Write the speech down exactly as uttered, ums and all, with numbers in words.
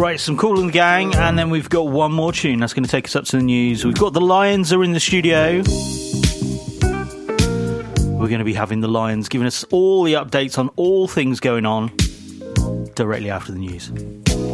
Right, some Kool and the Gang, and then we've got one more tune that's going to take us up to the news. We've got the Lions are in the studio. We're going to be having the Lions giving us all the updates on all things going on directly after the news.